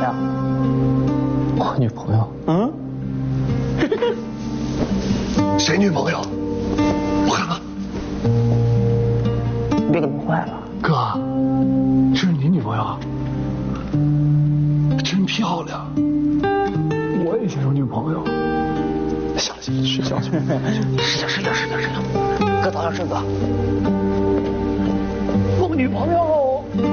样？ 我女朋友。 嗯？ 谁女朋友？我看看。 别给弄坏了。 哥，这是你女朋友？真漂亮。我也想有女朋友。行了行了，睡觉去。 使劲，哥早点睡，哥。 我女朋友啊！